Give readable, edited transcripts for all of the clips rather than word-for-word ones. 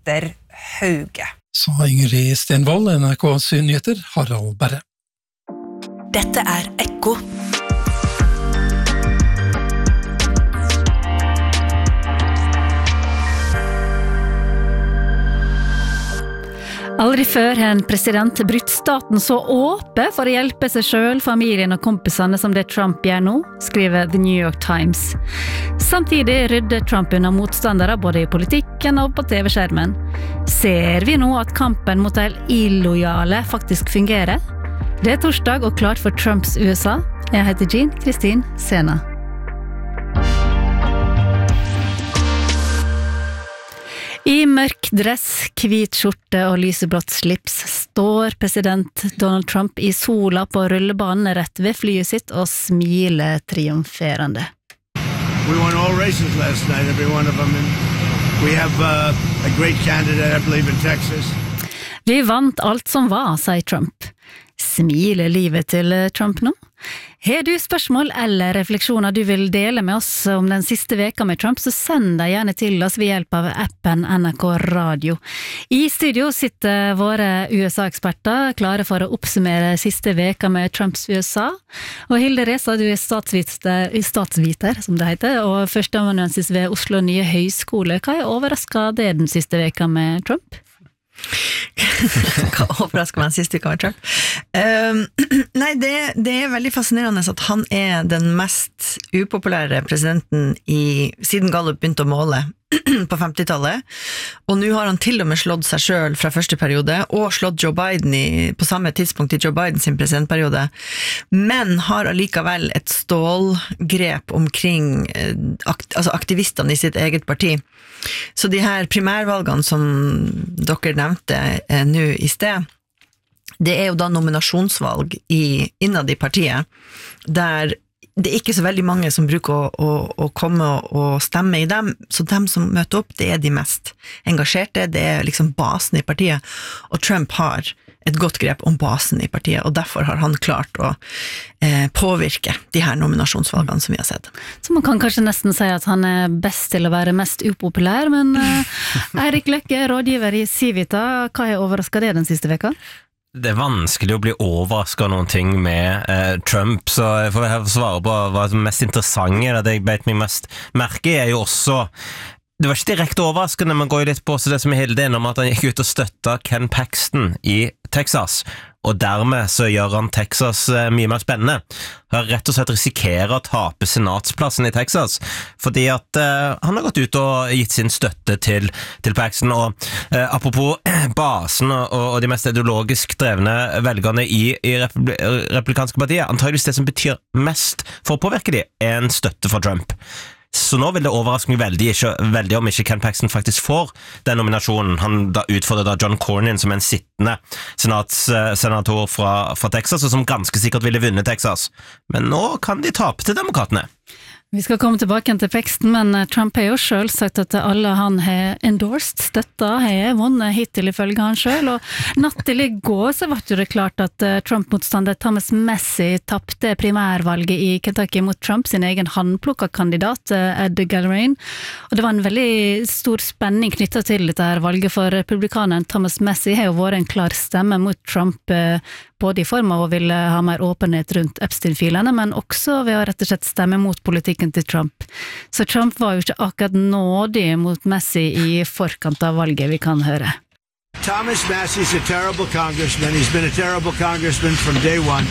Petter Hauge. Sa Ingrid Stenvold, NRKs nyheter, Harald Berre. Dette Ekko. Aldri før har en president brutt staten så åpe for å hjelpe seg selv, familien og kompisene som det Trump gjør nå, skriver The New York Times. Samtidig rydder Trump unna motstandere både i politikken og på TV-skjermen. Ser vi nå at kampen mot de illojale faktisk fungerer? Det torsdag og klart for Trumps USA. Jeg heter Jean Kristin Sena. I mørk dress, hvit skjorte og lyseblått slips står president Donald Trump i sola på rullebanen rett ved flyet sitt og smiler triumferende. We won all races last night, every one of them. And we have a great candidate, I believe, in Texas. Vi vant alt som var, sier Trump. Smiler livet til Trump nå? Har du spørsmål eller refleksjoner du vil dele med oss om den siste veka med Trump, så send deg gjerne til oss ved hjelp av appen NRK Radio. I studio sitter våre USA-eksperter klare for å oppsummere siste veka med Trumps USA. Og Hilde Reza, du statsviter, som det heter, og førsteamanuensis ved Oslo Nye Høyskole. Hva overrasket det den siste veka med Trump? Hva overrasker meg siste uka med Trump? Nei, det veldig fascinerende at han den mest upopulære presidenten siden Gallup begynte å måle på 50-tallet, og nå har han til og med slått seg selv fra første periode, og slått Joe Biden på samme tidspunkt i Joe Biden sin presidentperiode, men har allikevel et stålgrep omkring aktivistene i sitt eget parti. Så de her primærvalgene som dere nevnte nå i sted, det jo da nominasjonsvalg innad i partiet, der det ikke så veldig mange som bruker å komme og stemme i dem, så dem som møter opp, det de mest engasjerte, det liksom basen i partiet, og Trump har et godt grep om basen i partiet, og derfor har han klart å påvirke de her nominasjonsvalgene som vi har sett. Så man kan kanskje nesten si at han best til å være mest upopulær, men Eirik Løkke, rådgiver i Civita, hva har overrasket det den siste veka? Det vanskelig å bli overrasket av noen ting med Trump, så jeg får svare på hva som mest interessante, det jeg bet meg mest merke jo også, det var ikke direkte overraskende, men går jo litt på så det som Hilde innom at han gikk ut og støttet Ken Paxton i Texas, og dermed så gjør han Texas mye mer spennende. Han rett og slett risikerer å tape senatsplassen i Texas, fordi at han har gått ut og gitt sin støtte til Paxton, og apropos basen og de mest ideologisk drevne velgerne i republikanske partiet, antageligvis det som betyr mest for å påvirke de, en støtte for Trump. Så nå vil det overraske meg veldig om ikke Ken Paxton faktisk får den nominasjonen. Han da utfordret da John Cornyn som en sittende senator fra Texas, og som ganske sikkert ville vunnet Texas. Men nå kan de tape til demokratene. Vi skal komme tilbake til Paxton, men Trump har jo selv sagt at alle han har endorsed, støtta, har vunnet hittil ifølge han selv, og natt til i går så var det klart at Trump-motstander Thomas Massie tappte primærvalget i Kentucky mot Trump, sin egen håndplukket kandidat, Ed Gallagher, og det var en veldig stor spenning knyttet til dette her valget, for republikaneren Thomas Massie har jo vært en klar stemme mot Trump, både i form av å ville ha mer åpenhet rundt Epstein-filene, men også ved å rett og slett stemme mot politikken til Trump. Så Trump var jo ikke akkurat nådig mot Massie i forkant av valget, vi kan høre. Thomas Massie's a terrible congressman. He's been a terrible congressman from day one.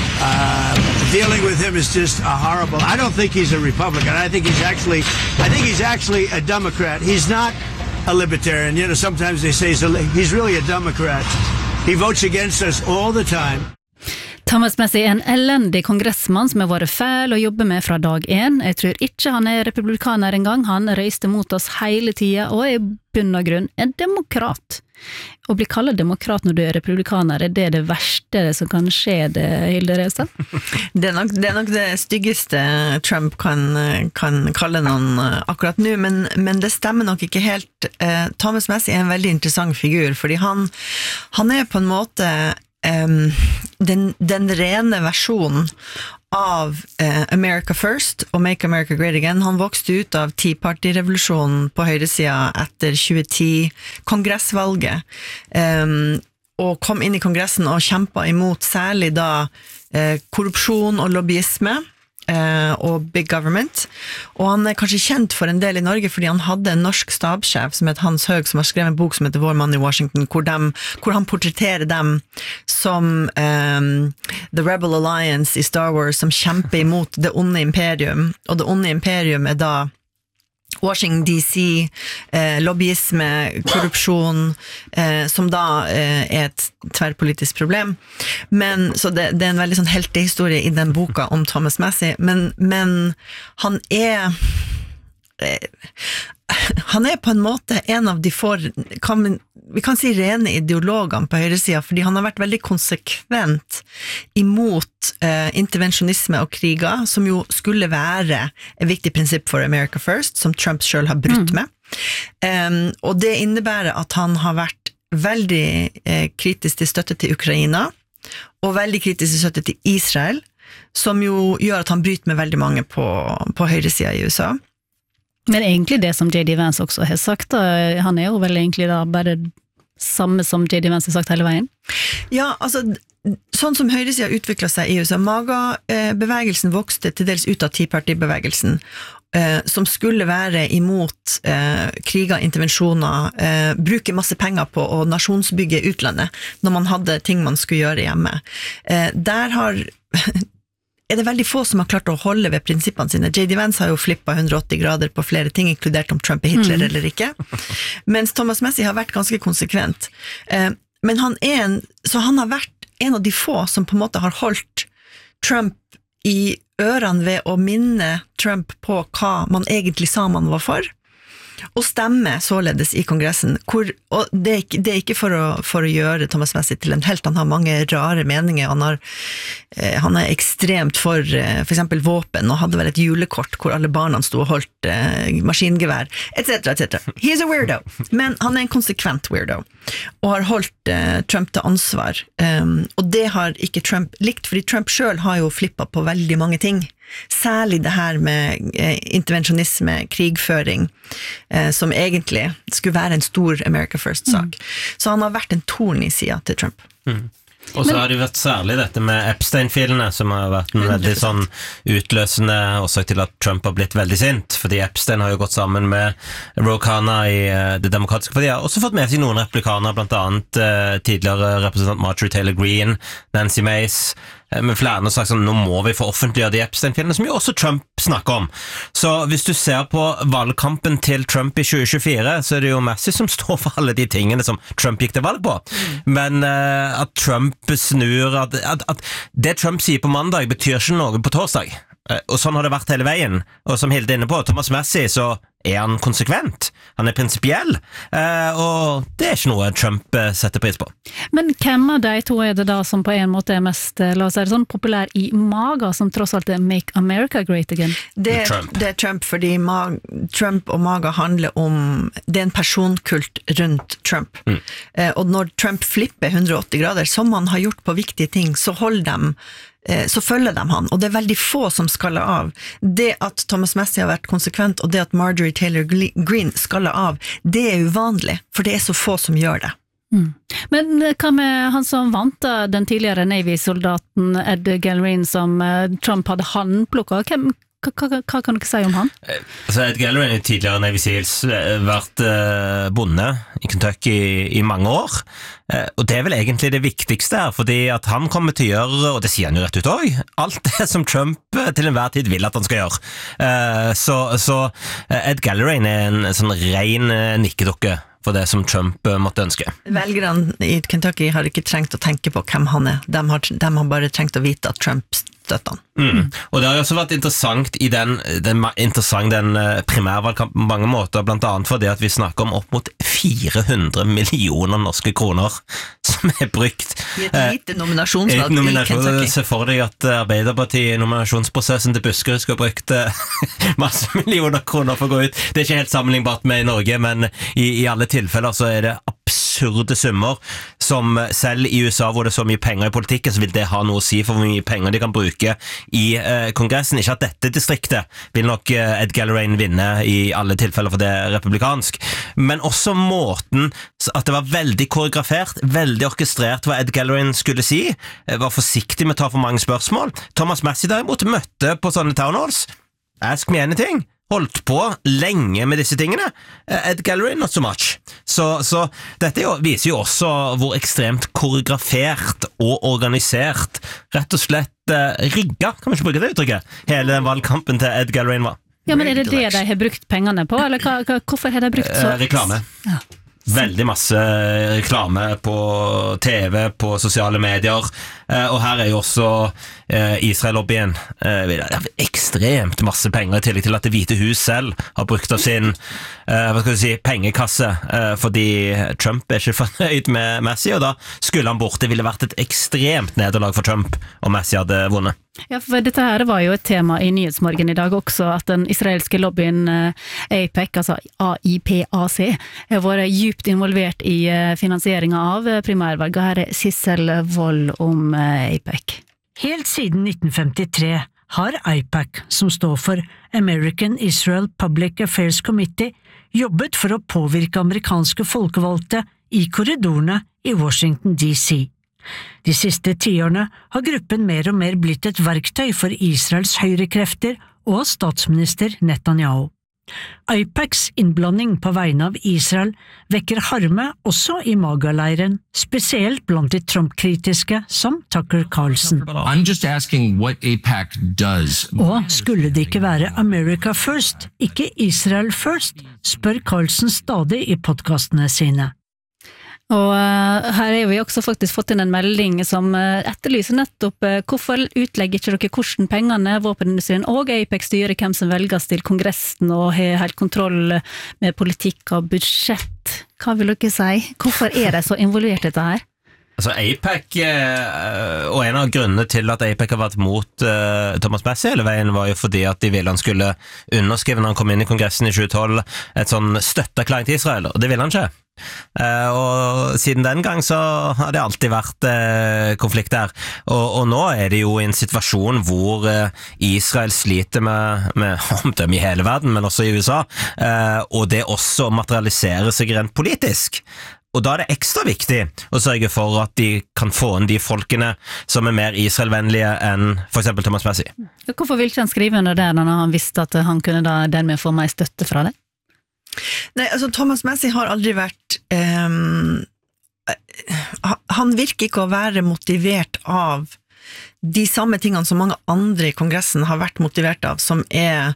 Dealing with him is just horrible. I don't think he's a Republican. I think he's actually a Democrat. He's not a libertarian. You know, sometimes they say he's really a Democrat. He votes against us all the time. Thomas Massie en elendig kongressmann som har vært fæl å jobbe med fra dag 1. Jeg tror ikke han republikaner en gang. Han røyste mot oss hele tiden og i bunn og grunn en demokrat. Å bli kallet demokrat når du republikaner, det verste som kan skje det, Hilde Reza? Det nok det styggeste Trump kan kalle noen akkurat nå, men det stemmer nok ikke helt. Thomas Massie en veldig interessant figur, fordi han på en måte den rene versjonen av America First og Make America Great Again. Han vokste ut av Tea Party-revolusjonen på høyresida etter 2010-kongressvalget, og kom inn i kongressen og kjempet imot særlig da korrupsjon og lobbyisme, og big government, og han kanskje kjent for en del i Norge fordi han hadde en norsk stabssjef som heter Hans Høeg, som har skrevet en bok som heter Vår mann i Washington, hvor han portretterer dem som The Rebel Alliance i Star Wars, som kjemper imot det onde imperium, og det onde imperium da Washington DC, lobbyisme, korrupsjon, som da et tverrpolitisk problem. Men, så det en veldig sånn heltehistorie i den boka om Thomas Massie, men han på en måte en av de vi kan si rene ideologene på høyresida, fordi han har vært veldig konsekvent imot intervensjonisme og kriger, som jo skulle være et viktig prinsipp for America First, som Trump selv har brutt med. Og det innebærer at han har vært veldig kritisk til støtte til Ukraina, og veldig kritisk til støtte til Israel, som jo gjør at han bryter med veldig mange på høyresida i USA. Men egentlig det som J.D. Vance også har sagt, da, han jo vel egentlig da bare samme som J.D. Vance har sagt hele veien? Ja, altså, sånn som høyresida utviklet seg i USA, MAGA-bevegelsen vokste til dels ut av Tea Party-bevegelsen, som skulle være imot kriger, intervensjoner, bruke masse penger på å nasjonsbygge utlandet, når man hadde ting man skulle gjøre hjemme. Der er det veldig få som har klart å holde ved prinsippene sine. J.D. Vance har jo flippet 180 grader på flere ting, inkludert om Trump er Hitler eller ikke. Mens Thomas Massie har vært ganske konsekvent. Men han har vært en av de få som på en måte har holdt Trump i ørene ved å minne Trump på hva man egentlig sa man var for, og stemme således i kongressen, og det er ikke for å gjøre Thomas Massie til en helt, han har mange rare meninger, han er ekstremt for eksempel våpen, og hadde vel et julekort hvor alle barna stod og holdt maskingevær, etc. He's a weirdo, men han er en konsekvent weirdo, og har holdt Trump til ansvar, og det har ikke Trump likt, fordi Trump selv har jo flippet på veldig mange ting, særlig det her med intervensjonisme, krigføring, som egentlig skulle være en stor America First-sak. Så han har vært en torn i siden til Trump. Og så har det vært særlig dette med Epstein-filene, som har vært en veldig sånn utløsende årsak til at Trump har blitt veldig sint, fordi Epstein har jo gått sammen med Ro Khanna i det demokratiske partiet, og også fått med seg noen replikaner, blant annet tidligere representant Marjorie Taylor Greene, Nancy Mace, med flere og sagt sånn, nå må vi få offentliggjøre de Epstein-filene, som jo også Trump snakker om. Så hvis du ser på valgkampen til Trump i 2024, så er det jo Massie som står for alle de tingene som Trump gikk til valg på. Men at Trump snur, at det Trump sier på mandag betyr ikke noe på torsdag. Og sånn har det vært hele veien. Og som Hilde er inne på, Thomas Massie, så er han konsekvent. Han er prinsipiell. Og det er ikke noe Trump setter pris på. Men hvem av de to er det da som på en måte er mest, la oss si det sånn, populær i MAGA, som tross alt er Make America Great Again? Det er Trump, fordi Trump og MAGA handler om, det er en personkult rundt Trump. Og når Trump flipper 180 grader, som han har gjort på viktige ting, så følger de han, og det er veldig få som skaller av. Det at Thomas Massie har vært konsekvent, og det at Marjorie Taylor Greene skaller av, det er uvanlig, for det er så få som gjør det. Men hva med han som vant da, den tidligere Navy-soldaten Ed Gallerin, som Trump hadde håndplukket? Hva kan du si om han? Altså, Ed Gallerin er tidligere Navy Seals, vært bonde i Kentucky i mange år, og det er vel egentlig det viktigste her, fordi at han kommer til å gjøre, og det sier han jo rett ut også, alt det som Trump til enhver tid vil at han skal gjøre. Så Ed Gallerin er en sånn ren nikkedukke for det som Trump måtte ønske. Velgerne i Kentucky har ikke trengt å tenke på hvem han er. De har bare trengt å vite at Trump støtter han. Og det har jo også vært interessant i den primærvalgkampen på mange måter, blant annet fordi at vi snakker om opp mot 400 millioner norske kroner som er brukt. I et lite nominasjonsvalg i Kentucky. Se for deg at Arbeiderpartiet i nominasjonsprosessen til Buskerud skal brukt masse millioner kroner for å gå ut. Det er ikke helt sammenlignbart med i Norge, men i alle tilfeller så er det absurde summer som selv i USA hvor det er så mye penger i politikken, så vil det ha noe å si for hvor mye penger de kan bruke i kongressen. Ikke at dette distriktet vil nok Ed Gallagher vinne i alle tilfeller for det er republikansk, men også måten at det var veldig koreografert, veldig orkestrert hva Ed Gallagher skulle si, var forsiktig med å ta for mange spørsmål. Thomas Massie derimot møtte på sånne town halls, ask me anything, holdt på lenge med disse tingene. Ed Gallagher, not so much. Så dette viser jo også hvor ekstremt koreografert og organisert, rett og slett rigga, kan man ikke bruke det uttrykket, hele den valgkampen til Ed Gallagher var. Ja, men er det det de har brukt pengene på, eller hvorfor har de brukt så? Reklame. Ja. Veldig masse reklame på TV, på sosiale medier, og her jo også Israel-lobbyen ekstremt masse penger i tillegg til at Det hvite hus selv har brukt av sin pengekasse fordi Trump ikke fornøyd med Massie, og da skulle han bort. Det ville vært et ekstremt nederlag for Trump om Massie hadde vunnet. Ja, for dette her var jo et tema i Nyhetsmorgen i dag også, at den israelske lobbyen AIPAC, altså AIPAC, har vært djupt involvert i finansieringen av primærvalget. Her Sissel Wold om AIPAC. Helt siden 1953 har AIPAC, som står for American Israel Public Affairs Committee, jobbet for å påvirke amerikanske folkevalgte i korridorene i Washington DC. De siste 10 årene har gruppen mer og mer blitt et verktøy for Israels høyrekrefter og statsminister Netanyahu. AIPACs innblanding på vegne av Israel vekker harme også i MAGA-leiren, spesielt blant de Trump-kritiske som Tucker Carlson. I'm just asking what AIPAC does. Og skulle det ikke være America first, ikke Israel first, spør Carlson stadig i podcastene sine. Og her har vi også faktisk fått inn en melding som etterlyser nettopp hvorfor utlegger ikke dere hvordan pengene, våpenindustrien og AIPAC styrer hvem som velges til kongressen og har helt kontroll med politikk og budsjett. Hva vil dere si? Hvorfor de så involvert i dette her? Altså AIPAC, og en av grunnene til at AIPAC har vært mot Thomas Massie hele veien, var jo fordi at de ville han skulle underskrive når han kom inn i kongressen i 2012 et sånn støtteerklæring til Israel, og det ville han ikke. Og siden den gang så har det alltid vært konflikt der, og nå det jo i en situasjon hvor Israel sliter med omdømme i hele verden, men også i USA, og det også materialiserer seg rent politisk. Og da det ekstra viktig å sørge for at de kan få inn de folkene som mer Israel-vennlige enn for eksempel Thomas Massie. Hvorfor vil ikke han skrive under det når han visste at han kunne da dermed få mer støtte fra det? Nei, altså Thomas Massie har aldri vært han virker ikke å være motivert av de samme tingene som mange andre i kongressen har vært motivert av, som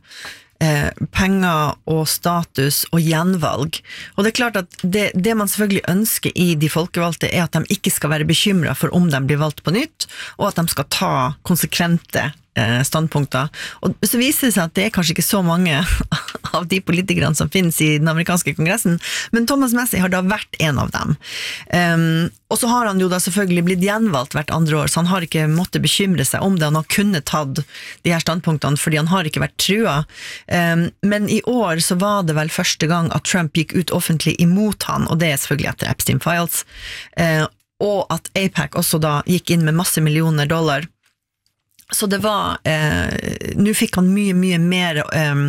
penger og status og gjenvalg. Og det klart at det man selvfølgelig ønsker i de folkevalgte at de ikke skal være bekymret for om de blir valgt på nytt, og at de skal ta konsekvente standpunkter. Og så viser det seg at det kanskje ikke så mange av de politikerne som finnes i den amerikanske kongressen, men Thomas Massie har da vært en av dem. Og så har han jo da selvfølgelig blitt gjenvalgt hvert andre år, så han har ikke måttet bekymre seg om det, han har kunnet tatt de her standpunktene, fordi han har ikke vært trua. Men i år så var det vel første gang at Trump gikk ut offentlig imot han, og det selvfølgelig etter Epstein Files, og at AIPAC også da gikk inn med masse millioner dollar. Så det var, nå fikk han mye mer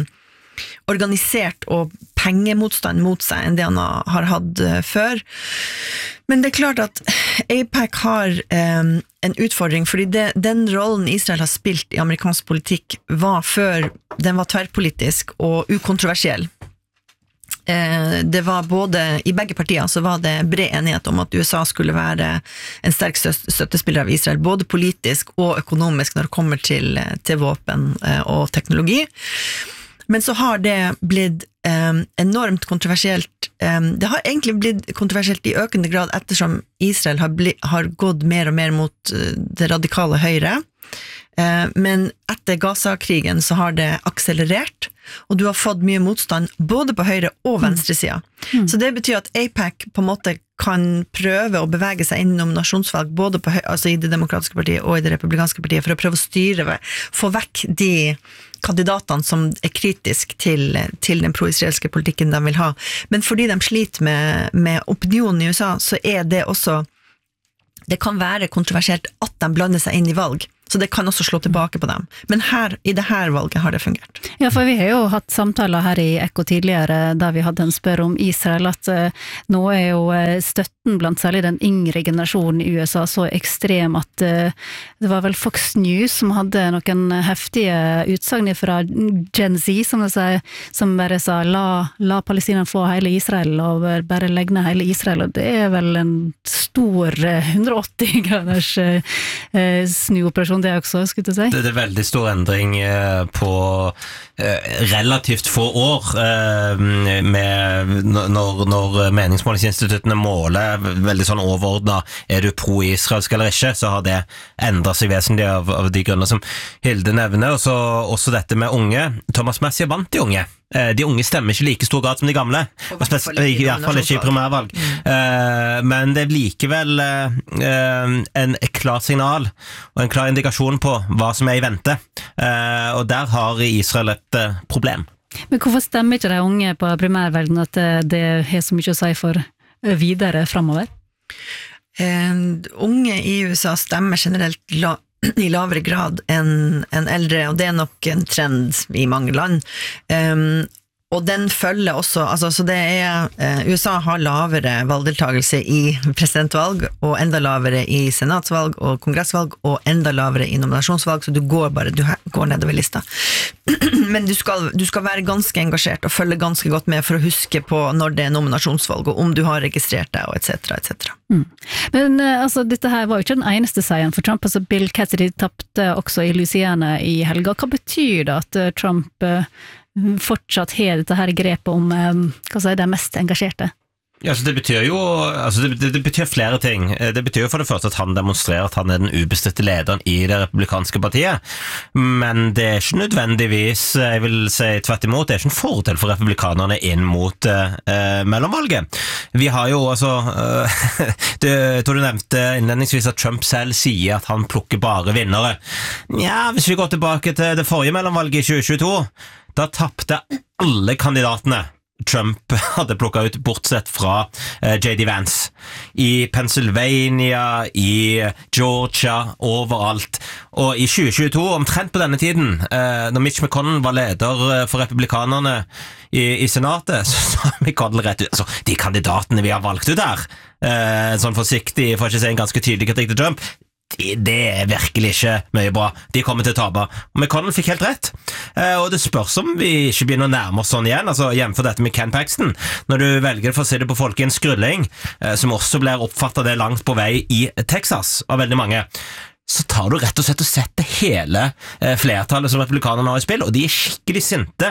organisert og pengemotstand mot seg enn det han har hatt før. Men det klart at AIPAC har en utfordring, fordi den rollen Israel har spilt i amerikansk politikk var før den var tverrpolitisk og ukontroversiell. Det var både, i begge partier så var det bred enighet om at USA skulle være en sterk støttespiller av Israel, både politisk og økonomisk når det kommer til våpen og teknologi. Men så har det blitt enormt kontroversielt. Det har egentlig blitt kontroversielt i økende grad ettersom Israel har gått mer og mer mot det radikale høyre. Men etter Gaza-krigen så har det akselerert, og du har fått mye motstand både på høyre og venstre siden. Så det betyr at AIPAC på en måte kan prøve å bevege seg inn i nominasjonsvalg både på altså i det demokratiske partiet og i det republikanske partiet for å prøve å styre, få vekk de kandidatene som kritisk til den pro-israelske politikken de vil ha. Men fordi de sliter med opinionen i USA, så det også det kan være kontroversielt at de blander seg inn i valg, så det kan også slå tilbake på dem. Men i det her valget har det fungert. Ja, for vi har jo hatt samtaler her i Ekko tidligere, da vi hadde en spør om Israel, at nå jo støtten blant særlig den yngre generasjonen i USA så ekstrem at det var vel Fox News som hadde noen heftige utsagn fra Gen Z, som de sier, som bare sa, la Palestina få hele Israel, og bare legge ned hele Israel, og det vel en stor 180 graders snuoperasjon det også, skulle jeg si. Det veldig stor endring på relativt få år når meningsmålingsinstituttene måler veldig sånn overordnet, du pro-israelsk eller ikke, så har det endret seg vesentlig av de grunner som Hilde nevner, og så også dette med unge. Thomas Massie vant de unge. De unge stemmer ikke like stor grad som de gamle, i hvert fall ikke i primærvalg, men det likevel en klar signal og en klar indikasjon på hva som i vente, og der har Israel et problem. Men hvorfor stemmer ikke de unge på primærvalgen at det har så mye å si for videre fremover? Unge i USA stemmer generelt i lavere grad enn eldre, og det nok en trend i mange land. Og den følger også, så det USA har lavere valgdeltagelse i presidentvalg, og enda lavere i senatsvalg og kongressvalg, og enda lavere i nominasjonsvalg, så du går nedover lista. Men du skal være ganske engasjert og følge ganske godt med for å huske på når det nominasjonsvalg, og om du har registrert deg, og et cetera. Men dette her var jo ikke den eneste seieren for Trump. Bill Cassidy tappte også i Louisiana i helga. Hva betyr det at Trump fortsatt har dette her grepet om de mest engasjerte? Ja, så det betyr jo det betyr flere ting. Det betyr jo for det første at han demonstrerer at han den ubestridte lederen i det republikanske partiet, men det ikke nødvendigvis, jeg vil si tvert imot, det ikke en fordel for republikanerne inn mot mellomvalget. Vi har jo jeg tror du nevnte innledningsvis at Trump selv sier at han plukker bare vinnere. Ja, hvis vi går tilbake til det forrige mellomvalget i 2022, da tappte alle kandidatene Trump hadde plukket ut, bortsett fra J.D. Vance. I Pennsylvania, i Georgia, overalt. Og i 2022, omtrent på denne tiden, når Mitch McConnell var leder for republikanerne i senatet, så sa McConnell rett ut, de kandidatene vi har valgt ut her, sånn forsiktig, for ikke å si en ganske tydelig kritikk til Trump, det virkelig ikke mye bra. De kommer til å tape. McConnell fikk helt rett. Og det spørs om vi ikke begynner å nærme oss sånn igjen, jevnfor dette med Ken Paxton. Når du velger for å si det på folk i en skrulling, som også blir oppfattet det langt på vei i Texas av veldig mange, så tar du rett og slett og setter hele flertallet som republikanerne har i spill, og de skikkelig sinte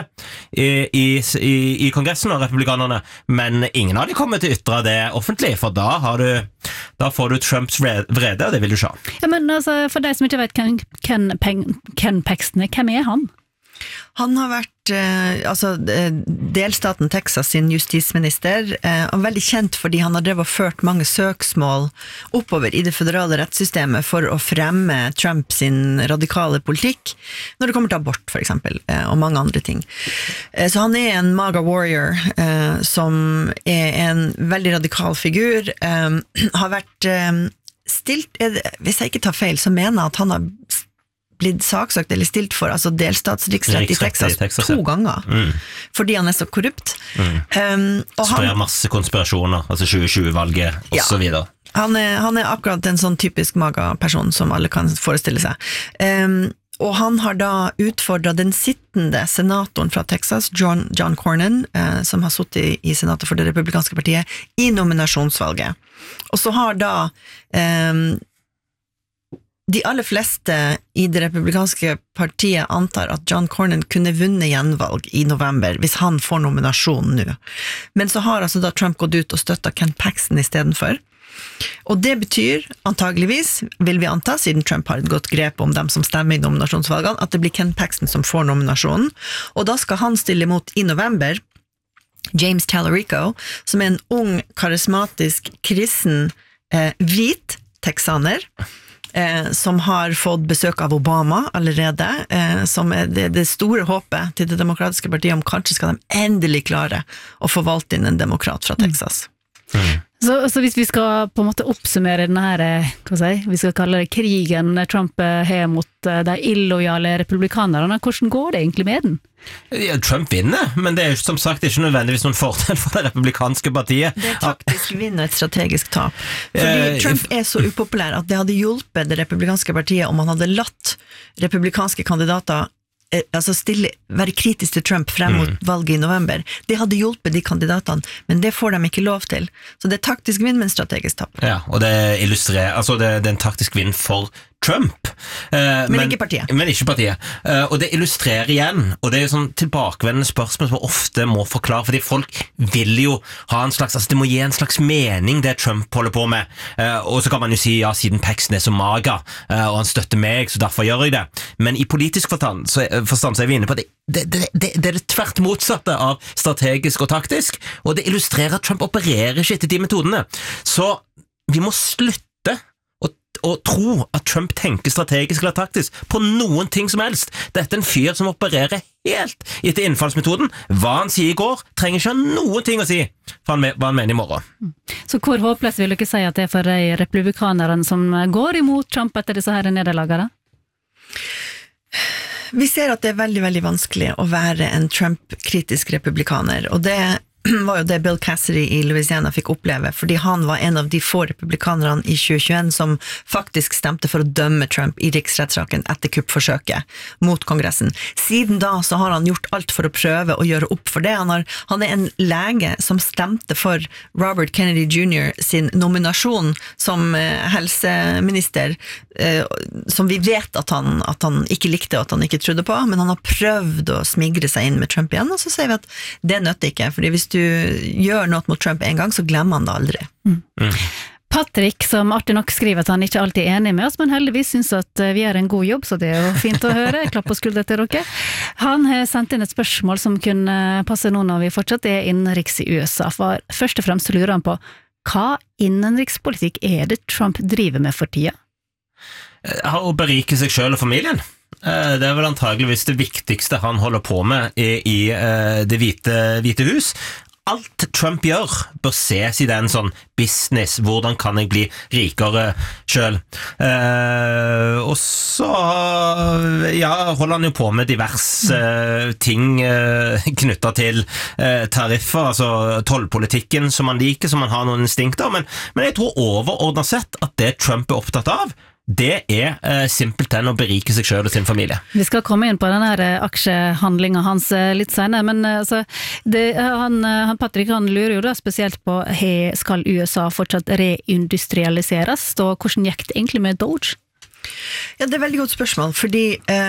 i kongressen av republikanerne, men ingen av de kommer til å ytre det offentlig, for da får du Trumps vrede, og det vil du se. Ja, men for deg som ikke vet Ken Paxton, hvem han? Han har vært delstaten Texas sin justisminister, og veldig kjent fordi han har drevet og ført mange søksmål oppover i det føderale rettssystemet for å fremme Trump sin radikale politikk, når det kommer til abort for eksempel, og mange andre ting. Så han en MAGA warrior, som en veldig radikal figur, har vært stilt, hvis jeg ikke tar feil, så mener jeg at han har blitt saksøkt eller stilt for delstatsriksrett i Texas 2 ganger, fordi han så korrupt. Sprer masse konspirasjoner, 2020-valget og så videre. Han akkurat en sånn typisk MAGA-person som alle kan forestille seg. Og han har da utfordret den sittende senatoren fra Texas, John Cornyn, som har sittet i senatet for det republikanske partiet, i nominasjonsvalget. Og så har da de aller fleste i det republikanske partiet antar at John Cornyn kunne vunnet gjenvalg i november hvis han får nominasjonen nå. Men så har da Trump gått ut og støttet Ken Paxton i stedet for. Og det betyr antageligvis, vil vi anta, siden Trump har et godt grep om dem som stemmer i nominasjonsvalgene, at det blir Ken Paxton som får nominasjonen. Og da skal han stille mot i november James Talarico, som en ung, karismatisk, kristen, hvit texaner, som har fått besøk av Obama allerede, som det store håpet til det demokratiske partiet om kanskje skal de endelig klare å få valgt inn en demokrat fra Texas. Så hvis vi skal på en måte oppsummere denne her, vi skal kalle det krigen Trump har mot de illojale republikanerne, hvordan går det egentlig med den? Ja, Trump vinner, men det er jo som sagt ikke nødvendigvis noen fordel for det republikanske partiet. Det taktisk vinn og et strategisk tap. Fordi Trump er så upopulær at det hadde hjulpet det republikanske partiet om han hadde latt republikanske kandidater være kritisk til Trump frem mot valget i november. Det hadde hjulpet de kandidatene, men det får de ikke lov til. Så det er taktisk vinn, men strategisk tap. Ja, og det illustrerer, altså det er en taktisk vinn for Trump. Men ikke partiet. Men ikke partiet. Og det illustrerer igjen, og det er jo sånn tilbakevendende spørsmål som man ofte må forklare, fordi folk vil jo ha en slags, altså det må gi en slags mening det Trump holder på med. Og så kan man jo si, ja, siden Paxton er så maga, og han støtter meg, så derfor gjør jeg det. Men i politisk forstand så er vi inne på det. Det er det tvert motsatte av strategisk og taktisk, og det illustrerer at Trump opererer ikke etter de metodene. Så vi må slutte å tro at Trump tenker strategisk eller taktisk på noen ting som helst. Dette er en fyr som opererer helt etter innfallsmetoden. Hva han sier i går, trenger ikke ha noen ting å si for hva han mener i morgen. Så hvor håpløst vil dere si at det er for de republikanerne som går imot Trump etter disse her nederlagene? Vi ser at det er veldig, veldig vanskelig å være en Trump-kritisk republikaner, og det var jo det Bill Cassidy i Louisiana fikk oppleve, fordi han var en av de få republikanerne i 2021 som faktisk stemte for å dømme Trump i riksrettssaken etter kuppforsøket mot Kongressen. Siden da så har han gjort alt for å prøve å gjøre opp for det. Han er en lege som stemte for Robert Kennedy Jr. sin nominasjon som helseminister, som vi vet at han ikke likte og at han ikke trodde på, men han har prøvd å smigre seg inn med Trump igjen, og så sier vi at det nøtter ikke, fordi hvis du gjør noe mot Trump en gang, så glemmer han det aldri. Patrick, som artig nok skriver at han ikke alltid er enig med oss, men heldigvis synes at vi gjør en god jobb, så det er jo fint å høre. Klapp på skuldre til dere. Han har sendt inn et spørsmål som kunne passe nå når vi fortsatt er innenriks i USA, for først og fremst lurer han på hva innenrikspolitikk er det Trump driver med for tida? Å berike seg selv og familien. Det er vel antageligvis det viktigste han holder på med i det hvite hus. Alt Trump gjør bør ses i den sånn business, hvordan kan jeg bli rikere selv. Og så holder han jo på med diverse ting knyttet til tariffer, altså tollpolitikken som han liker, som han har noen instinkter, men jeg tror overordnet sett at det Trump er opptatt av, det er simpelthen å berike seg selv og sin familie. Vi skal komme inn på denne aksjehandlingen hans litt senere, men altså, Patrick han lurer jo da spesielt på skal USA fortsatt reindustrialiseres, og hvordan gikk det egentlig med Doge? Ja, det er et veldig godt spørsmål, fordi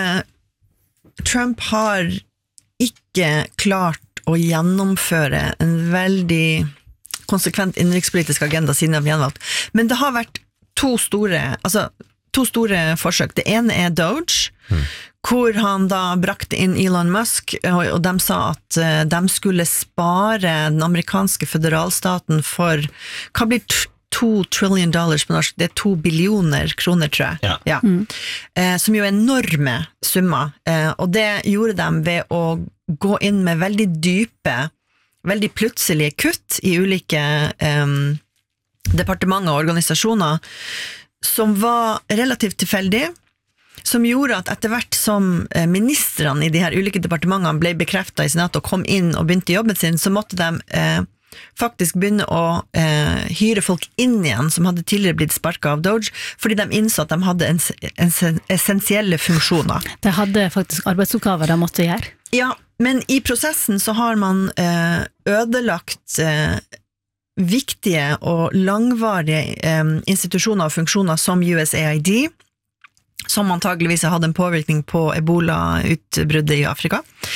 Trump har ikke klart å gjennomføre en veldig konsekvent innenrikspolitisk agenda siden han ble gjenvalgt, men det har vært to store forsøk. Det ene er Doge, hvor han da brakte inn Elon Musk, og de sa at de skulle spare den amerikanske føderalstaten for, hva blir $2 trillion på norsk? Det er 2 billioner kroner, tror jeg. Ja. Som jo er enorme summer, og det gjorde de ved å gå inn med veldig dype, veldig plutselige kutt i ulike departementer og organisasjoner som var relativt tilfeldig, som gjorde at etter hvert som ministrene i de her ulike departementene ble bekreftet i senatet og kom inn og begynte jobben sin, så måtte de faktisk begynne å hyre folk inn igjen som hadde tidligere blitt sparket av Doge, fordi de innså at de hadde essensielle funksjoner. De hadde faktisk arbeidsoppgaver de måtte gjøre. Ja, men i prosessen så har man ødelagt viktige og langvarige institusjoner og funksjoner som USAID, som antageligvis har hatt en påvirkning på Ebola-utbruddet i Afrika.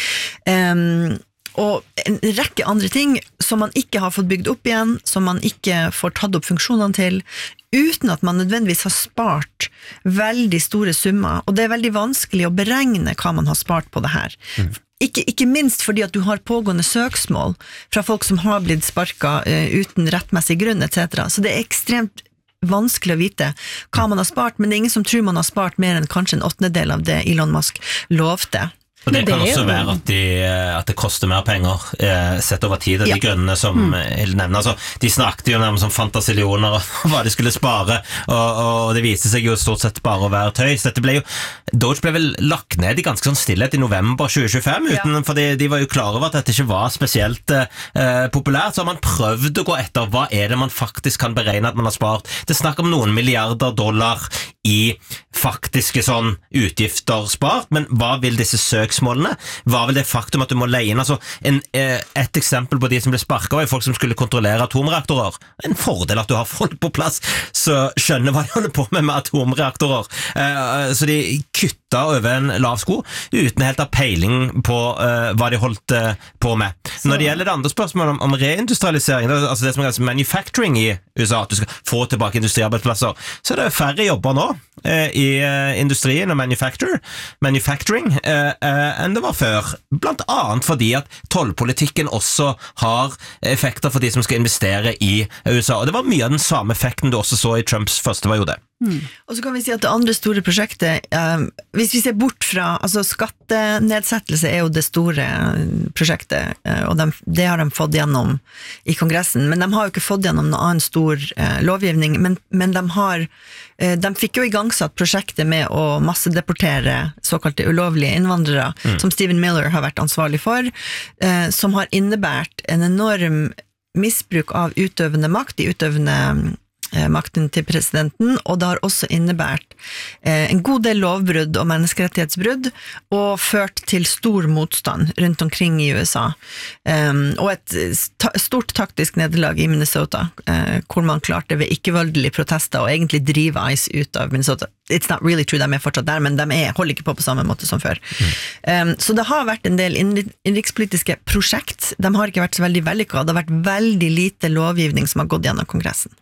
Og en rekke andre ting som man ikke har fått bygd opp igjen, som man ikke får tatt opp funksjonene til, uten at man nødvendigvis har spart veldig store summer, og det er veldig vanskelig å beregne hva man har spart på det her. Ikke minst fordi at du har pågående søksmål fra folk som har blitt sparket uten rettmessig grunn, etc. Så det er ekstremt vanskelig å vite hva man har spart, men det er ingen som tror man har spart mer enn kanskje en 1/8 av det Elon Musk lovte. Og det kan også være at det koster mer penger sett over tid, og de grønne som nevner, altså, de snakket jo nærmest om fantasillioner og hva de skulle spare, og det viste seg jo stort sett bare å være tøys. Doge ble vel lagt ned i ganske sånn stillhet i november 2025, for de var jo klar over at dette ikke var spesielt populært, så har man prøvd å gå etter hva det man faktisk kan beregne at man har spart. Det snakker om noen milliarder dollar i faktiske sånn utgifter spart, men hva vil disse søksmålene? Hva vil det faktum at du må leie inn? Altså, et eksempel på de som ble sparket var folk som skulle kontrollere atomreaktorer. En fordel at du har folk på plass så skjønner hva de holder på med atomreaktorer. Så de kutta over en lav sko uten helt å ha peiling på hva de holdt på med. Når det gjelder det andre spørsmålet om reindustrialisering, altså det som kalles manufacturing i USA, at du skal få tilbake industriarbeidsplasser, så det færre jobber nå i industrien og manufacturing enn det var før, blant annet fordi at tollpolitikken også har effekter for de som skal investere i USA, og det var mye av den samme effekten du også så i Trumps første periode. Og så kan vi si at det andre store prosjektet, hvis vi ser bort fra, altså skattenedsettelse jo det store prosjektet, og det har de fått gjennom i Kongressen, men de har jo ikke fått gjennom noen annen stor lovgivning, men de fikk jo igangsatt prosjektet med å massedeportere såkalte ulovlige innvandrere, som Stephen Miller har vært ansvarlig for, som har innebært en enorm misbruk av utøvende makt, de utøvende makten til presidenten, og det har også innebært en god del lovbrudd og menneskerettighetsbrudd, og ført til stor motstand rundt omkring i USA. Og et stort taktisk nederlag i Minnesota, hvor man klarte ved ikke-voldelige protester og egentlig drive ICE ut av Minnesota. It's not really true, de fortsatt der, men de holder ikke på samme måte som før. Så det har vært en del innenrikspolitiske prosjekt, de har ikke vært så veldig vellykket, det har vært veldig lite lovgivning som har gått gjennom Kongressen.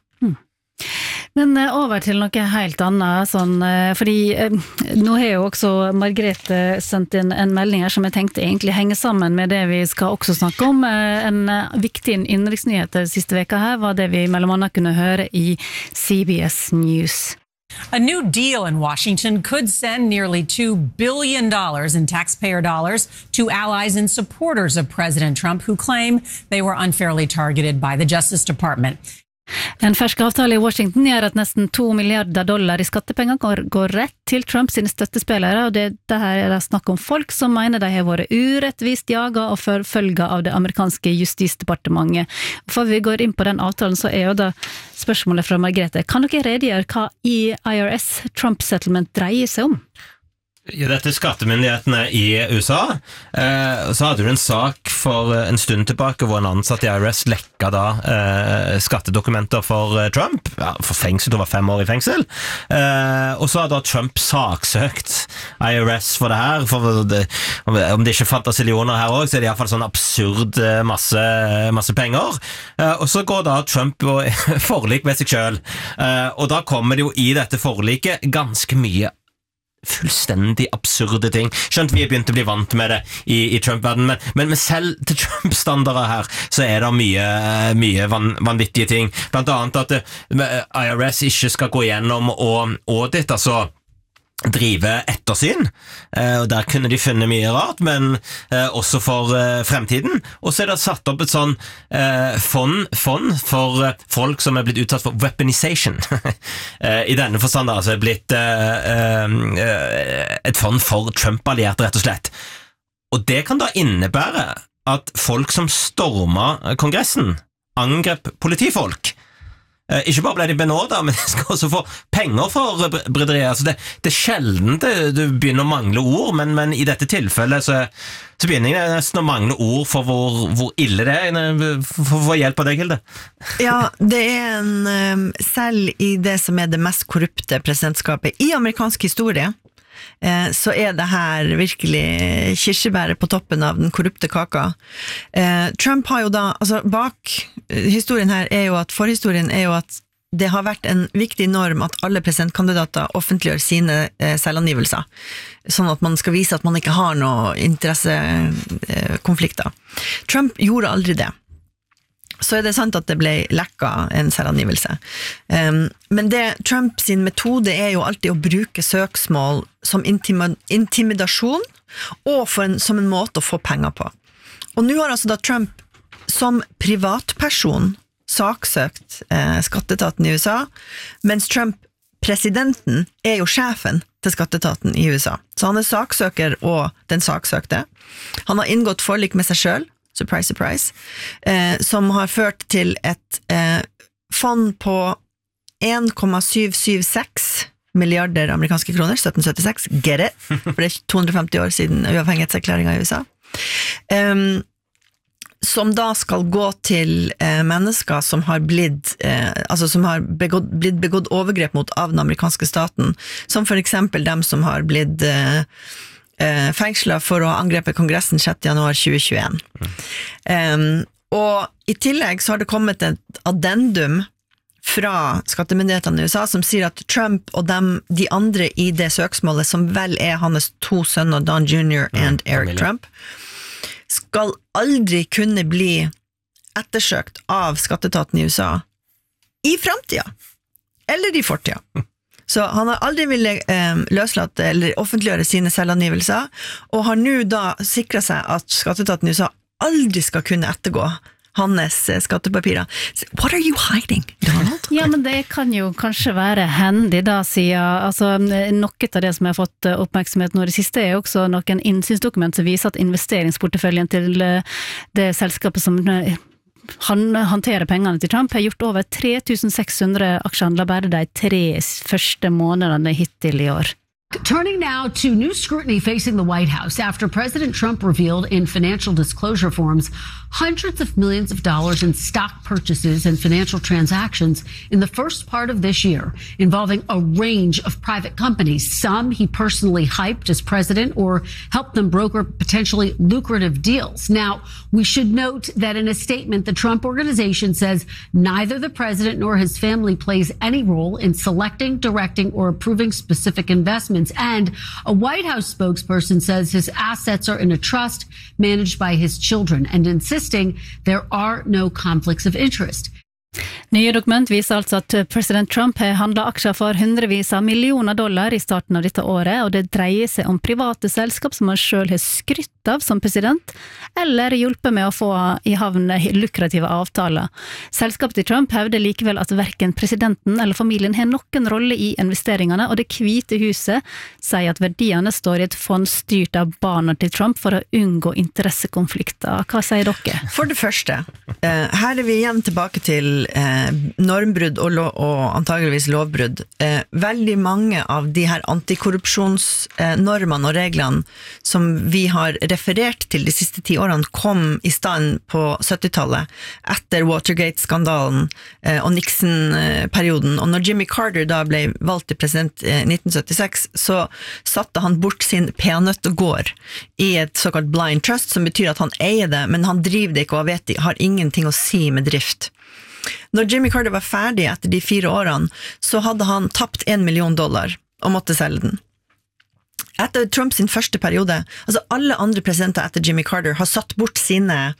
Men over til noe helt annet, fordi nå har jo også Margrethe sendt inn en melding her som jeg tenkte egentlig henger sammen med det vi skal også snakke om. En viktig innenriksnyhet siste veka her var det vi mellom annet kunne høre i CBS News. A new deal in Washington could send nearly $2 billion in taxpayer dollars to allies and supporters of President Trump who claim they were unfairly targeted by the Justice Department. En fersk avtale i Washington gjør at nesten $2 milliarder i skattepenger går rett til Trumps støttespillere, og det her det snakk om folk som mener de har vært urettvist jaget og forfølget av det amerikanske justisdepartementet. Før vi går inn på den avtalen, så jo da spørsmålet fra Margrethe. Kan dere redegjøre hva IRS Trump Settlement dreier seg om? Ja, dette skattemyndighetene i USA, så hadde du en sak for en stund tilbake hvor en ansatt i IRS lekka da skattedokumenter for Trump, for fengsel, det var 5 år i fengsel, og så hadde Trump saksøkt IRS for det her, om det ikke fantes millioner her også, så det i hvert fall sånn absurd masse penger, og så går da Trump i forlik med seg selv, og da kommer det jo i dette forliket ganske mye fullstendig absurde ting. Skjønt vi begynt å bli vant med det i Trump-verdenen, men selv til Trump-standarder her, så det mye vanvittige ting. Blant annet at IRS ikke skal gå gjennom og audit, altså drive ettersyn, og der kunne de funnet mye rart, men også for fremtiden. Og så det satt opp et sånn fond for folk som blitt utsatt for weaponization. I denne forstand altså blitt et fond for Trump-allierte, rett og slett. Og det kan da innebære at folk som stormet Kongressen angrep politifolk. Ikke bare ble de benådet, men de skal også få penger for bryderiet. Altså det sjelden du begynner å mangle ord, men i dette tilfellet så begynner jeg nesten å mangle ord for hvor ille det for å få hjelp av deg, Hilde. Ja, det selv i det som det mest korrupte presidentskapet i amerikansk historie, så det her virkelig kirsebæret på toppen av den korrupte kaka. Trump har jo da, altså bak historien her jo at, forhistorien jo at det har vært en viktig norm at alle presidentkandidater offentliggjør sine selvangivelser, sånn at man skal vise at man ikke har noen interessekonflikter. Trump gjorde aldri det. Så det sant at det ble lekka en selvangivelse. Men Trump sin metode jo alltid å bruke søksmål som intimidasjon og som en måte å få penger på. Og nå har altså da Trump som privatperson saksøkt skatteetaten i USA, mens Trump-presidenten jo sjefen til skatteetaten i USA. Så han saksøker og den saksøkte. Han har inngått forlik med seg selv, surprise, surprise, som har ført til et fond på 1,776 milliarder amerikanske kroner, 1776, get it, for det 250 år siden uavhengighetserklæringen i USA, som da skal gå til mennesker som har blitt begått overgrep mot av den amerikanske staten, som for eksempel dem som har blitt fengslet for å ha angrepet Kongressen 6. januar 2021. Og i tillegg så har det kommet et addendum fra skattemyndighetene i USA som sier at Trump og de andre i det søksmålet, som vel hans 2 sønner, Don Jr. og Eric Trump, skal aldri kunne bli ettersøkt av skatteetaten i USA i fremtiden, eller i fortiden. Så han har aldri villet løslate eller offentliggjøre sine selvangivelser, og har nå da sikret seg at skatteetaten i USA aldri skal kunne ettergå hans skattepapirer. What are you hiding, Donald? Ja, men det kan jo kanskje være hendig da, siden noe av det som har fått oppmerksomhet nå det siste jo også noen innsynsdokument som viser at investeringsporteføljen til det selskapet som han hanterer pengene til Trump har gjort over 3600 aksjehandler bare de 3 første månedene hittil i år. Turning now to new scrutiny facing the White House after President Trump revealed in financial disclosure forms hundreds of millions of dollars in stock purchases and financial transactions in the first part of this year, involving a range of private companies. Some he personally hyped as president or helped them broker potentially lucrative deals. Now, we should note that in a statement, the Trump Organization says neither the president nor his family plays any role in selecting, directing, or approving specific investments. And a White House spokesperson says his assets are in a trust managed by his children and insisting there are no conflicts of interest. Nye dokument viser altså at president Trump har handlet aksjer for hundrevis av millioner dollar i starten av dette året, og det dreier seg om private selskap som han selv har skrytt av som president, eller hjulpet med å få i havn lukrative avtaler. Selskapet til Trump hevder likevel at hverken presidenten eller familien har noen rolle i investeringene, og det hvite huset sier at verdiene står i et fond styrt av barna til Trump for å unngå interessekonflikter. Hva sier dere? For det første, her vi igjen tilbake til normbrudd og antageligvis lovbrudd. Veldig mange av de her antikorrupsjonsnormene og reglene som vi har referert til de siste 10 årene kom i stand på 70-tallet etter Watergate-skandalen og Nixon-perioden. Og når Jimmy Carter da ble valgt til president i 1976, så satte han bort sin peanøttegård i et såkalt blind trust, som betyr at han eier det, men han driver det ikke og vet har ingenting å si med drift. Når Jimmy Carter var ferdig etter de 4 årene, så hadde han tapt $1 million og måtte selge den. Etter Trump sin første periode, altså alle andre presidenter etter Jimmy Carter har satt bort sine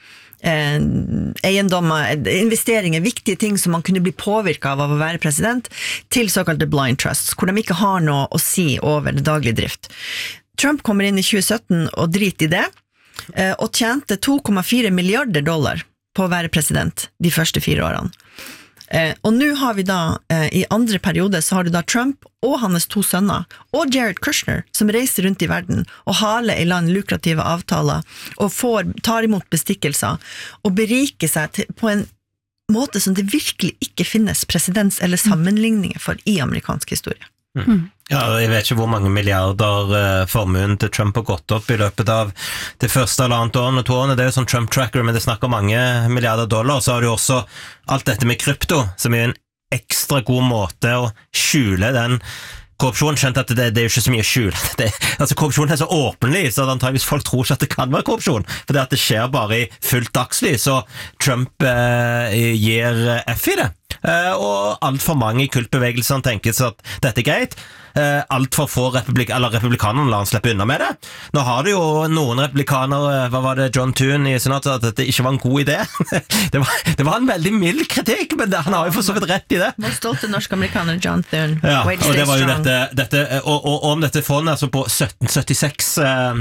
eiendommer, investeringer, viktige ting som man kunne bli påvirket av å være president, til såkalte blind trusts, hvor de ikke har noe å si over det daglige drift. Trump kommer inn i 2017 og driter i det, og tjente $2,4 milliarder på å være president de første 4 årene. Og nå har vi da, i andre periode, så har du da Trump og hans 2 sønner, og Jared Kushner, som reiser rundt i verden og haler i land lukrative avtaler, og tar imot bestikkelser, og beriker seg på en måte som det virkelig ikke finnes presedens eller sammenligninger for i amerikansk historie. Ja, jeg vet ikke hvor mange milliarder formuen til Trump har gått opp i løpet av det første halvannet årene og 2 årene. Det er jo sånn Trump-tracker, men det snakker mange milliarder dollar. Så har du også alt dette med krypto, som er en ekstra god måte å skjule den korrupsjonen. Skjønt at det er jo ikke så mye skjul. Altså korrupsjonen er så åpenlig, så antageligvis folk tror ikke at det kan være korrupsjon, for det at det skjer bare i fullt dagslys, så Trump gir F i det. og alt for mange i kultbevegelsene tenker at dette greit. Alt for få republikanerne la han slippe unna med det. Nå har det jo noen republikanere, hva var det, John Thune i senatet, at dette ikke var en god idé. det var en veldig mild kritikk, men han har jo for så vidt rett i det. Vår stolte norsk-amerikaner John Thune. Ja, og det var jo dette og om dette fondet, altså på 1776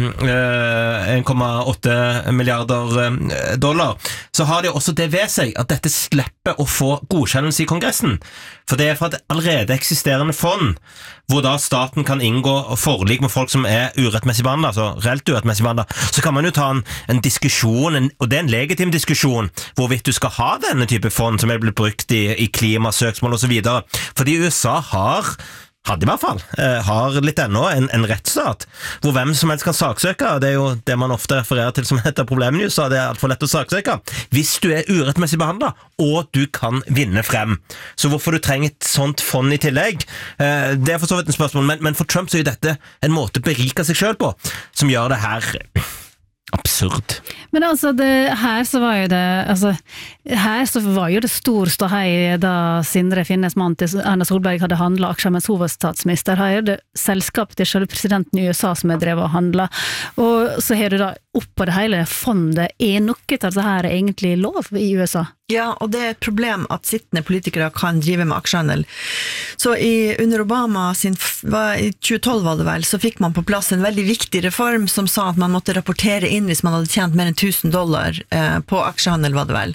$1,8 milliarder, så har det også det ved seg at dette slipper å få godkjennelse i Kongressen. For det fra et allerede eksisterende fond, hvor da staten kan inngå forlik med folk som urettmessig behandlet, altså reelt urettmessig behandlet, så kan man jo ta en diskusjon, og det en legitim diskusjon, hvorvidt du skal ha denne type fond som blitt brukt i klimasøksmål og så videre. Fordi USA hadde i hvert fall, har litt ennå en rettsstat, hvor hvem som helst kan saksøke, det jo det man ofte refererer til som heter problemet i USA, det alt for lett å saksøke, hvis du urettmessig behandlet, og du kan vinne frem. Så hvorfor du trenger et sånt fond i tillegg, det for så vidt en spørsmål, men for Trump så det en måte å berike seg selv på, som gjør det her absurd. Men altså, her så var jo det stor ståhei da Sindre Finnes mann til Erna Solberg hadde handlet aksjer mens hun var statsminister. Her er det selskapet til selve presidenten i USA som drevet og handlet. Og så har du da oppå det hele fondet noe til at det her egentlig lov i USA. Ja, og det et problem at sittende politikere kan drive med aksjehandel. Så under Obama i 2012 var det vel, så fikk man på plass en veldig viktig reform som sa at man måtte rapportere inn hvis man hadde tjent mer enn $1,000 på aksjehandel, var det vel.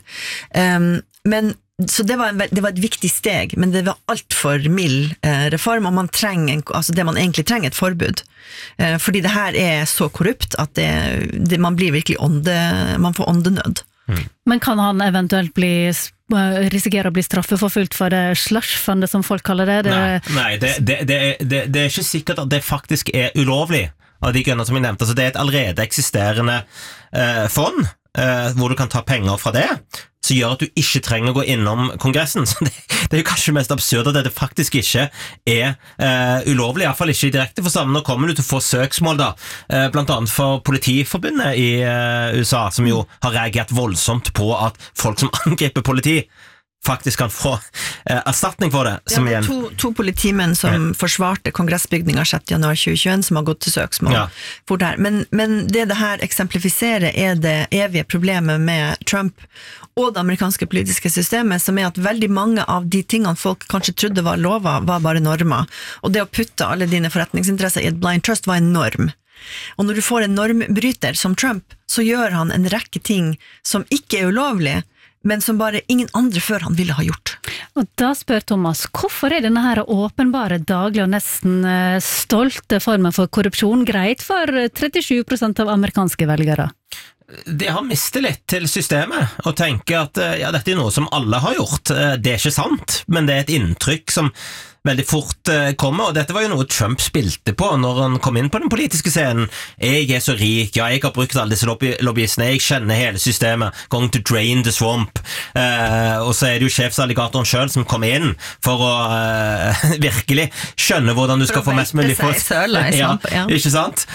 Så det var et viktig steg, men det var alt for mild reform, og man trenger, altså det man egentlig trenger et forbud. Fordi det her så korrupt at man blir virkelig man får åndenød. Men kan han eventuelt risikere å bli straffeforfulgt for det slushfundet som folk kaller det? Nei, det ikke sikkert at det faktisk ulovlig av de grunner som jeg nevnte. Altså, det et allerede eksisterende fond, hvor du kan ta penger fra det, så gjør at du ikke trenger å gå innom Kongressen. Så det jo kanskje mest absurd at det faktisk ikke ulovlig, i hvert fall ikke i direkte forstand. Nå kommer du til å få søksmål da, blant annet for Politiforbundet i USA, som jo har reagert voldsomt på at folk som angriper politi faktisk kan få erstatning for det. Som det to politimenn som forsvarte kongressbygninga 6. januar 2021 som har gått til søksmål. Ja. Men det her eksemplifiserer det evige problemet med Trump og det amerikanske politiske systemet, som at veldig mange av de tingene folk kanskje trodde var lover, var bare normer. Og det å putte alle dine forretningsinteresser i et blind trust var en norm. Og når du får en normbryter som Trump, så gjør han en rekke ting som ikke ulovlige, men som bare ingen andre før han ville ha gjort. Og da spør Thomas, hvorfor denne her åpenbare daglige og nesten stolte formen for korrupsjon greit for 37% av amerikanske velgere? Det har mistet litt til systemet, og tenker at dette noe som alle har gjort. Det ikke sant, men det et inntrykk som veldig fort kommer, og dette var jo noe Trump spilte på når han kom inn på den politiske scenen. Jeg så rik, jeg har brukt alle disse lobbyistene, jeg kjenner hele systemet, going to drain the swamp. Og så det jo sjefsalligatoren selv som kom inn for å virkelig skjønne hvordan du skal få mest mulig folk. Ikke sant?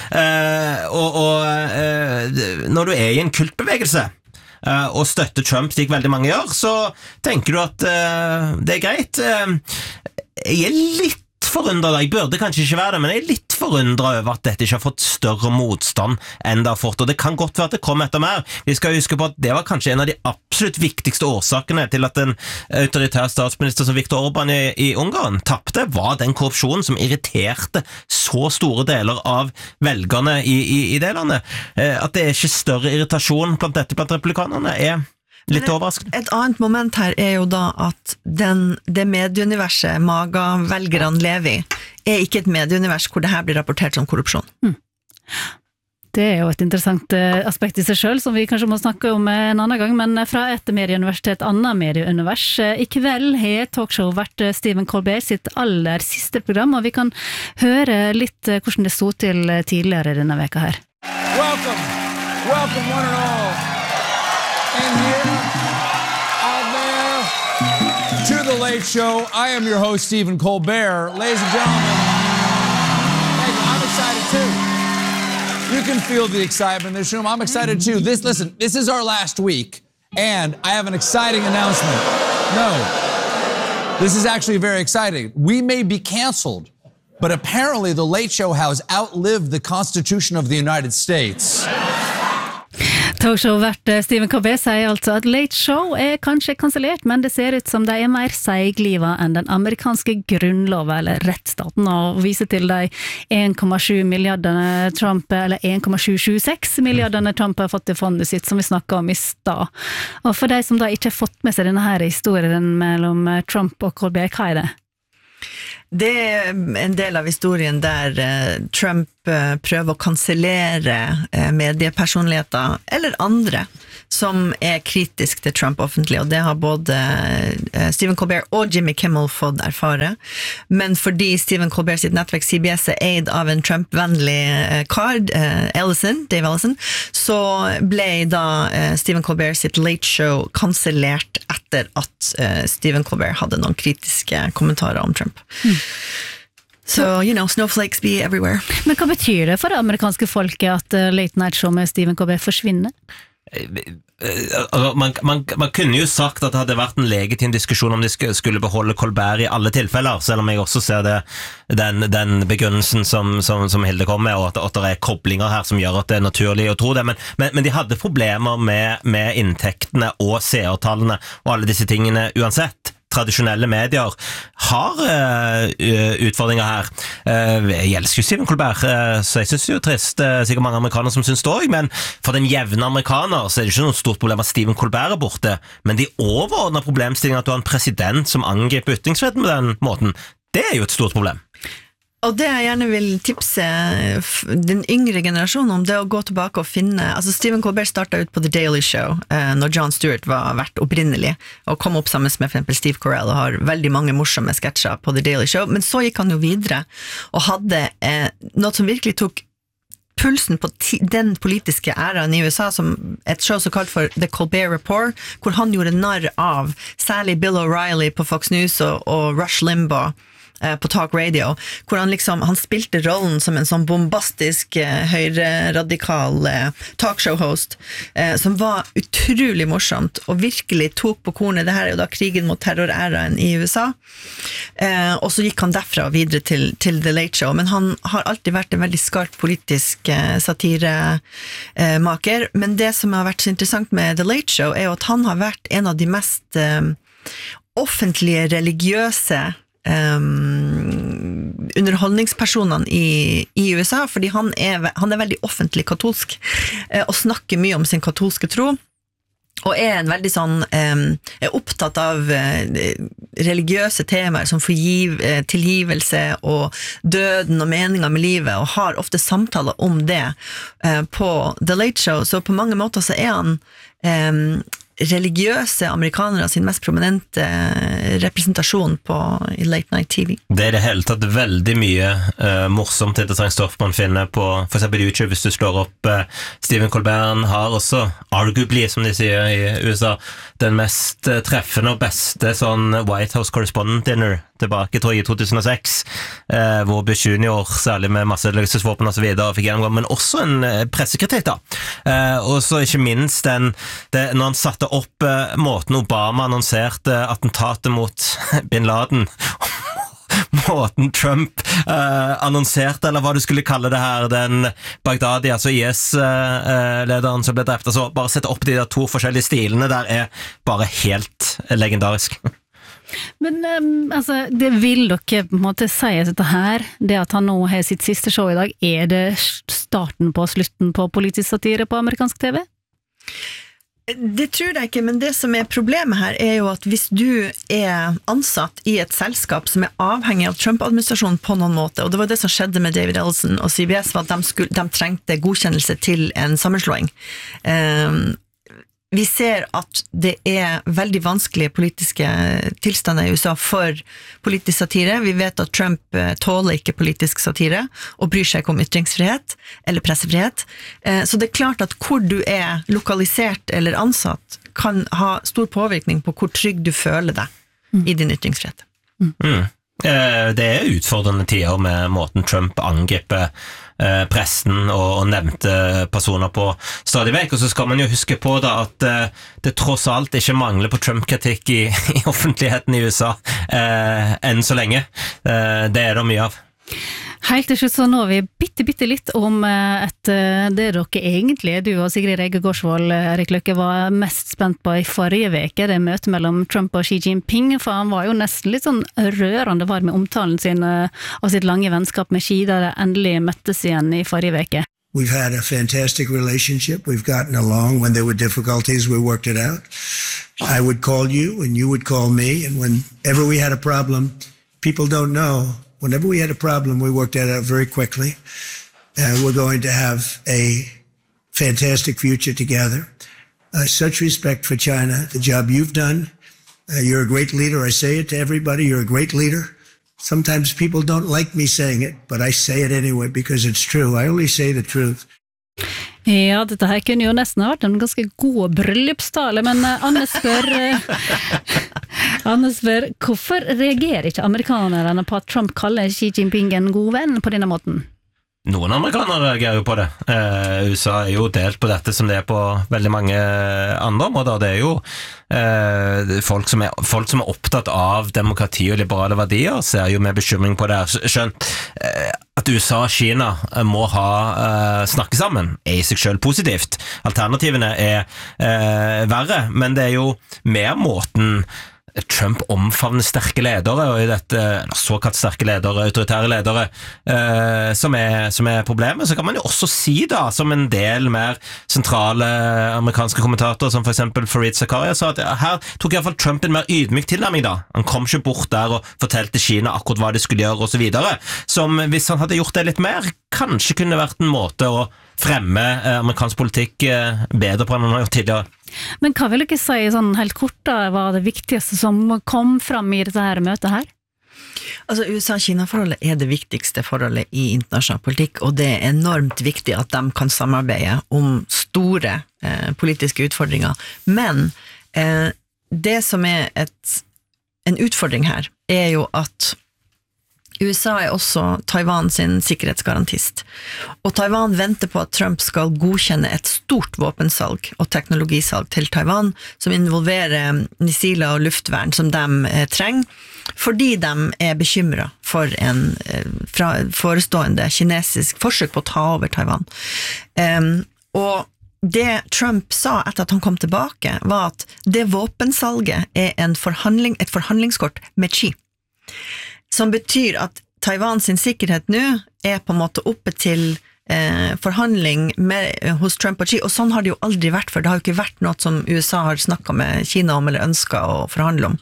Når du i en kultbevegelse, og støtter Trump slik veldig mange gjør, så tenker du at det greit. Jeg litt forundret, jeg burde kanskje ikke være det, men jeg litt forundret over at dette ikke har fått større motstand enn det har fått, og det kan godt være at det kommer etter mer. Vi skal huske på at det var kanskje en av de absolutt viktigste årsakene til at en autoritær statsminister som Viktor Orban i Ungarn tappte, var den korrupsjonen som irriterte så store deler av velgerne i det landet. At det ikke større irritasjon blant republikanerne litt overraskende. Et annet moment her jo da at det medieuniverset MAGA-velgerne lever i, ikke et medieunivers hvor det her blir rapportert som korrupsjon. Det jo et interessant aspekt i seg selv, som vi kanskje må snakke om en annen gang, men fra et medieunivers til et annet medieunivers. I kveld har talkshow vært Stephen Colbert sitt aller siste program, og vi kan høre litt hvordan det stod til tidligere denne veka her. Welcome one and all. And here, out there, to the Late Show. I am your host, Stephen Colbert. Ladies and gentlemen, thank you. I'm excited too. You can feel the excitement in this room. I'm excited too. This is our last week, and I have an exciting announcement. No, This is actually very exciting. We may be canceled, but apparently the Late Show has outlived the Constitution of the United States. Talkshow-vert Stephen Colbert sier altså at Late Show kanskje kansellert, men det ser ut som de mer seigliva enn den amerikanske grunnloven eller rettsstaten, og viser til de 1,7 milliardene Trump, eller 1,776 milliardene Trump har fått i fondet sitt, som vi snakket om i stad. Og for de som da ikke har fått med seg denne her historien mellom Trump og Colbert, hva det? Det en del av historien der Trump prøver å kansellere mediepersonligheter eller andre som kritisk til Trump offentlig, og det har både Stephen Colbert og Jimmy Kimmel fått erfare. Men fordi Stephen Colbert sitt nettverk CBS eid av en Trump-vennlig kar, Dave Ellison, så ble da Stephen Colbert sitt Late Show kansellert etter at Stephen Colbert hadde noen kritiske kommentarer om Trump. So, snowflakes be everywhere. Men hva betyr det for det amerikanske folket at Late Night Show med Stephen Colbert forsvinner? Man kunne jo sagt at det hadde vært en legitim diskusjon om de skulle beholde Colbert i alle tilfeller, selv om jeg også ser den begrunnelsen som Hilde kom med, og at det koblinger her som gjør at det naturlig å tro det, men de hadde problemer med inntektene og seertallene og alle disse tingene uansett. Tradisjonelle medier har utfordringer her. Jeg elsker jo Stephen Colbert, så jeg synes det er jo trist, sikkert mange amerikanere som synes det også, men for den jevne amerikaner så det ikke noe stort problem at Stephen Colbert borte, men de overordnede problemstillingene at du har en president som angriper ytringsfriheten på den måten, det jo et stort problem. Og det jeg gjerne vil tipse den yngre generasjonen om, det å gå tilbake og finne, altså Stephen Colbert startet ut på The Daily Show når Jon Stewart var vært opprinnelig, og kom opp sammen med for eksempel Steve Carell og har veldig mange morsomme sketsjer på The Daily Show, men så gikk han jo videre og hadde noe som virkelig tok pulsen på den politiske æraen i USA, som et show så kalt for The Colbert Report, hvor han gjorde narr av særlig Bill O'Reilly på Fox News og Rush Limbaugh på Talk Radio, hvor han spilte rollen som en sånn bombastisk høyreradikal talkshow-host, som var utrolig morsomt, og virkelig tok på kornet. Det her jo da krigen mot terroræraen i USA, og så gikk han derfra videre til The Late Show, men han har alltid vært en veldig skarp politisk satiremaker, men det som har vært så interessant med The Late Show jo at han har vært en av de mest offentlige, religiøse underholdningspersonene i USA, fordi han veldig offentlig katolsk og snakker mye om sin katolske tro, og en veldig sånn opptatt av religiøse temaer som tilgivelse og døden og meningen med livet, og har ofte samtaler om det på The Late Show, så på mange måter så han religiøse amerikanere sin mest prominente representasjon i Late Night TV. Det det hele tatt veldig mye morsomt interessant stoff man finner på for eksempel YouTube hvis du slår opp Stephen Colbert har også arguably, som de sier i USA, den mest treffende og beste sånn White House Correspondent Dinner tilbake, tror jeg, i 2006, hvor Bush Junior, særlig med masseløsesvåpen og så videre, fikk gjennomgå, men også en pressekritikk da. Og så ikke minst når han satte opp måten Obama annonserte attentatet mot Bin Laden, måten Trump annonserte, eller hva du skulle kalle det her, den Baghdadi, altså IS-lederen som ble drept, altså bare sette opp de der to forskjellige stilene der bare helt legendarisk. Men det vil dere på en måte si dette her, det at han nå har sitt siste show i dag, det starten på slutten på politisk satire på amerikansk TV? Det tror jeg ikke, men det som problemet her jo at hvis du ansatt i et selskap som avhengig av Trump-administrasjonen på noen måte, og det var det som skjedde med David Ellison og CBS, var at de trengte godkjennelse til en sammenslåing. Vi ser at det veldig vanskelige politiske tilstander i USA for politisk satire. Vi vet at Trump tåler ikke politisk satire og bryr seg ikke om ytringsfrihet eller pressefrihet. Så det klart at hvor du lokalisert eller ansatt kan ha stor påvirkning på hvor trygg du føler deg i din ytringsfrihet. Det utfordrende tider med måten Trump angriper pressen og nevnte personer på stadig vekk, og så skal man jo huske på da at det tross alt ikke mangler på Trump-kritikk i offentligheten i USA enn så lenge. Det det mye av. Helt til slutt så nå vi bitte litt om det dere egentlig, du og Sigrid Rege Gårdsvold, Erik Løkke, var mest spent på i forrige veke, det møtet mellom Trump og Xi Jinping, for han var jo nesten litt sånn rørende var med omtalen sin av sitt lange vennskap med Xi, da det endelig møttes igjen i forrige veke. We've had a fantastic relationship. We've gotten along. When there were difficulties, we worked it out. I would call you and you would call me, and whenever we had a problem, people don't know, whenever we had a problem, we worked that out very quickly. We're going to have a fantastic future together. Such respect for China, the job you've done. You're a great leader. I say it to everybody. You're a great leader. Sometimes people don't like me saying it, but I say it anyway because it's true. I only say the truth. Ja, dette her kunne jo nesten ha vært en ganske god bryllupstale, men Anne spør, hvorfor reagerer ikke amerikanerne på at Trump kaller Xi Jinping en god venn på denne måten? Noen amerikanere reagerer jo på det. USA jo delt på dette som det på veldig mange andre områder. Det jo folk som er opptatt av demokrati og liberale verdier, ser jo med bekymring på det. Skjønt at USA og Kina må snakke sammen i seg selv positivt. Alternativene verre, men det jo mer måten Trump omfavner sterke ledere, og i dette såkalt sterke ledere, autoritære ledere, som problemet. Så kan man jo også si da, som en del mer sentrale amerikanske kommentatorer, som for eksempel Fareed Zakaria, sa at her tok i hvert fall Trump en mer ydmyk tilnærming da. Han kom ikke bort der og fortalte Kina akkurat hva de skulle gjøre og så videre. Som hvis han hadde gjort det litt mer, kanskje kunne vært en måte å fremme amerikansk politikk bedre på enn han har gjort tidligere. Men hva vil dere si sånn helt kort da, var det viktigste som kom fram i dette her møtet her? Altså USA-Kina-forholdet det viktigste forholdet i internasjonal politikk, og det enormt viktig at de kan samarbeide om store politiske utfordringer. Men det som en utfordring her, jo at USA også Taiwan sin sikkerhetsgarantist. Og Taiwan venter på at Trump skal godkjenne et stort våpensalg og teknologisalg til Taiwan, som involverer missiler og luftvern som de trenger, fordi de bekymret for en forestående kinesisk forsøk på å ta over Taiwan. Og det Trump sa etter at han kom tilbake, var at det våpensalget et forhandlingskort med Xi. Som betyr at Taiwan sin sikkerhet nå på en måte oppe til forhandling hos Trump og Xi, og sånn har det jo aldri vært før. Det har jo ikke vært noe som USA har snakket med Kina om eller ønsket å forhandle om.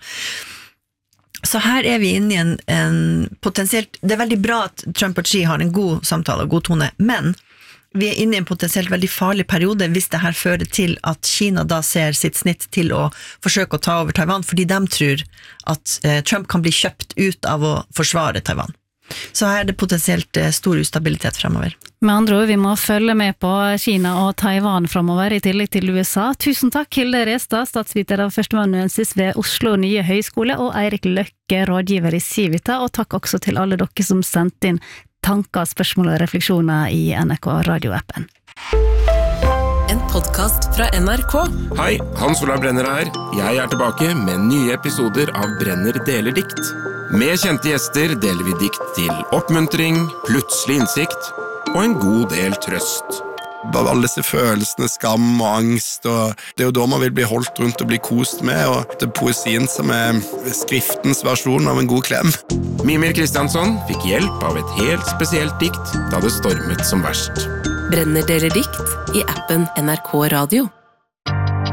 Så her vi inne i en potensielt, det veldig bra at Trump og Xi har en god samtale og god tone, men vi inne i en potensielt veldig farlig periode hvis det her fører til at Kina da ser sitt snitt til å forsøke å ta over Taiwan, fordi de tror at Trump kan bli kjøpt ut av å forsvare Taiwan. Så her det potensielt stor ustabilitet fremover. Med andre ord, vi må følge med på Kina og Taiwan fremover i tillegg til USA. Tusen takk, Hilde Restad, statsviter av førsteamanuensis ved Oslo Nye Høgskole, og Eirik Løkke, rådgiver i Civita, og takk også til alle dere som sendte inn tanker, spørsmål og refleksjoner i NRK Radio-appen. En podcast fra NRK. Hei, Hans Olav Brenner her. Jeg tilbake med nye episoder av Brenner deler dikt. Med kjente gjester deler vi dikt til oppmuntring, plutselig innsikt og en god del trøst. Alle disse følelsene, skam og angst, og det jo da man vil bli holdt rundt og bli kost med, og det poesien som skriftens versjon av en god klem. Mimir Kristiansson fikk hjelp av et helt spesielt dikt da det stormet som verst. Brenner deler dikt i appen NRK Radio.